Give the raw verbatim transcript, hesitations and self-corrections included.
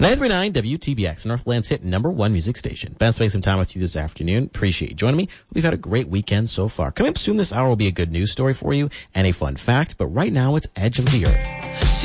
nine three nine W T B X, Northland's hit number one music station. Ben spending some time with you this afternoon. Appreciate you joining me. We've had a great weekend so far. Coming up soon this hour will be a good news story for you and a fun fact, but right now it's Edge of the Earth.